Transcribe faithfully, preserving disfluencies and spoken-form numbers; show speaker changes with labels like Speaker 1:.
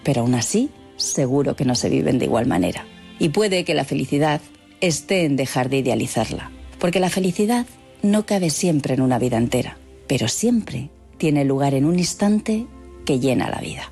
Speaker 1: pero aún así seguro que no se viven de igual manera. Y puede que la felicidad esté en dejar de idealizarla, porque la felicidad no cabe siempre en una vida entera, pero siempre tiene lugar en un instante que llena la vida.